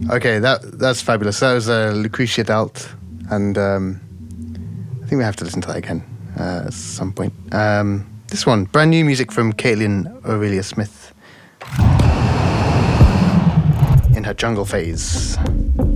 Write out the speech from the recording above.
Okay, that's fabulous. That was Lucretia Dalt, and I think we have to listen to that again at some point. This one, brand new music from Caitlin Aurelia Smith in her jungle phase.